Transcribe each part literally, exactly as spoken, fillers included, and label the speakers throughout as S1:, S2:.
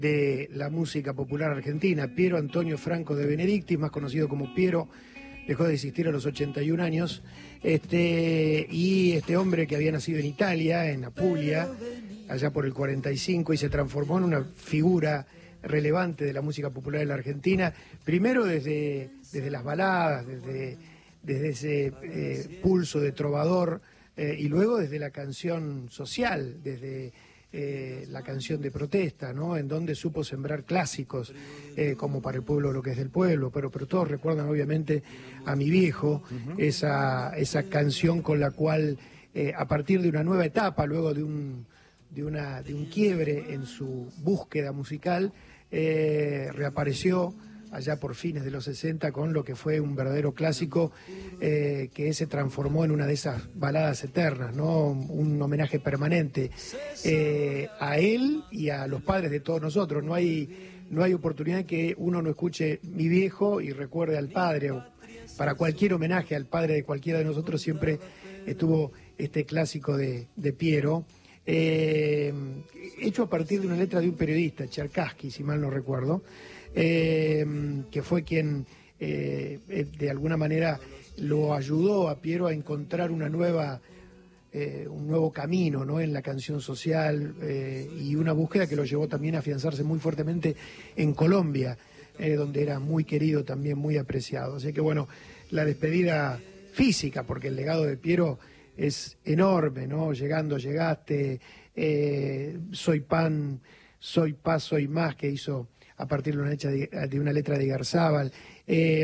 S1: de la música popular argentina. Piero Antonio Franco de Benedictis, más conocido como Piero, dejó de existir a los ochenta y un años, este, y este hombre que había nacido en Italia, en Apulia, allá por el cuarenta y cinco, y se transformó en una figura relevante de la música popular de la Argentina, primero desde, desde las baladas, desde, desde ese eh, pulso de trovador, eh, y luego desde la canción social, desde eh, la canción de protesta, ¿no? En donde supo sembrar clásicos, eh, como Para el pueblo lo que es del pueblo, pero, pero todos recuerdan obviamente a Mi viejo, uh-huh. esa, esa canción con la cual, eh, a partir de una nueva etapa, luego de un, de una, de un quiebre en su búsqueda musical, eh, reapareció allá por fines de los sesenta con lo que fue un verdadero clásico, eh, que se transformó en una de esas baladas eternas, ¿no? Un homenaje permanente eh, a él y a los padres de todos nosotros. No hay, no hay oportunidad que uno no escuche Mi viejo y recuerde al padre. Para cualquier homenaje al padre de cualquiera de nosotros siempre estuvo este clásico de, de Piero, eh, hecho a partir de una letra de un periodista, Cherkassky, si mal no recuerdo, Eh, que fue quien eh, de alguna manera lo ayudó a Piero a encontrar una nueva, eh, un nuevo camino, ¿no? En la canción social, eh, y una búsqueda que lo llevó también a afianzarse muy fuertemente en Colombia, eh, donde era muy querido, también muy apreciado. Así que bueno, la despedida física, porque el legado de Piero es enorme, ¿no? Llegando, llegaste, eh, Soy pan, soy paz, soy más, que hizo a partir de una letra de, de, una letra de Garzábal, eh,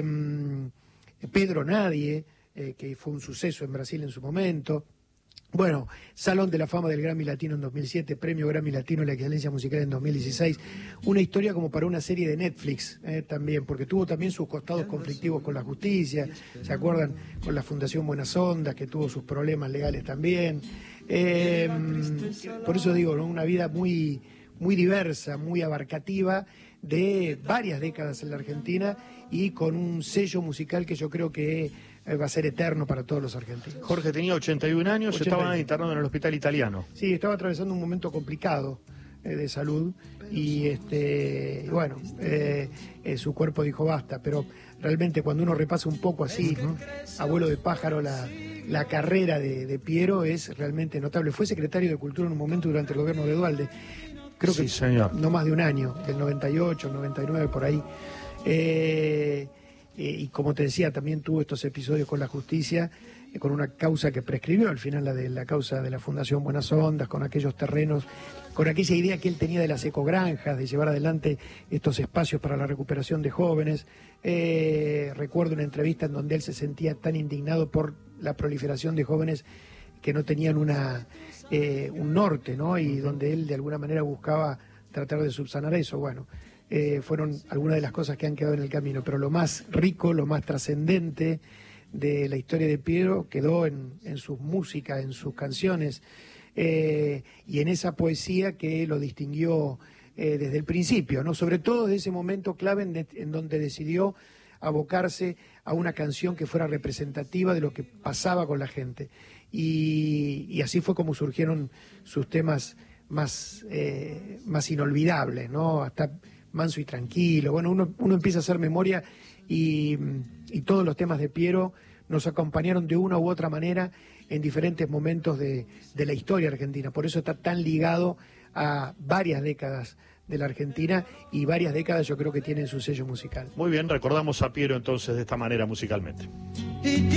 S1: Pedro Nadie, eh, que fue un suceso en Brasil en su momento. Bueno, Salón de la Fama del Grammy Latino en dos mil siete, Premio Grammy Latino a la Excelencia Musical en dos mil dieciséis, una historia como para una serie de Netflix eh, también, porque tuvo también sus costados conflictivos con la justicia, ¿se acuerdan? Con la Fundación Buenas Ondas, que tuvo sus problemas legales también. Eh, por eso digo, ¿no? Una vida muy, muy diversa, muy abarcativa, de varias décadas en la Argentina y con un sello musical que yo creo que va a ser eterno para todos los argentinos.
S2: Jorge tenía ochenta y un años, ochenta y uno. Estaba internado en el hospital italiano.
S1: Sí, estaba atravesando un momento complicado eh, de salud y este y bueno, eh, eh, su cuerpo dijo basta, pero realmente cuando uno repasa un poco así, ¿no? Abuelo de pájaro, la, la carrera de, de Piero es realmente notable. Fue secretario de Cultura en un momento durante el gobierno de Duhalde. Creo que sí, señor. No más de un año, del noventa y ocho, noventa y nueve, por ahí. Eh, eh, y como te decía, también tuvo estos episodios con la justicia, eh, con una causa que prescribió, al final la de la causa de la Fundación Buenas Ondas, con aquellos terrenos, con aquella idea que él tenía de las ecogranjas, de llevar adelante estos espacios para la recuperación de jóvenes. Eh, recuerdo una entrevista en donde él se sentía tan indignado por la proliferación de jóvenes que no tenían una eh, un norte, ¿no? Y donde él de alguna manera buscaba tratar de subsanar eso. Bueno, eh, fueron algunas de las cosas que han quedado en el camino, pero lo más rico, lo más trascendente de la historia de Piero quedó en, en sus músicas, en sus canciones, eh, y en esa poesía que lo distinguió eh, desde el principio, ¿no? Sobre todo de ese momento clave en, de, en donde decidió abocarse a una canción que fuera representativa de lo que pasaba con la gente. Y, y así fue como surgieron sus temas más, eh, más inolvidables, ¿no? Hasta Manso y Tranquilo. Bueno, uno, uno empieza a hacer memoria y, y todos los temas de Piero nos acompañaron de una u otra manera en diferentes momentos de, de la historia argentina. Por eso está tan ligado a varias décadas de la Argentina, y varias décadas yo creo que tienen su sello musical.
S2: Muy bien, recordamos a Piero entonces de esta manera musicalmente.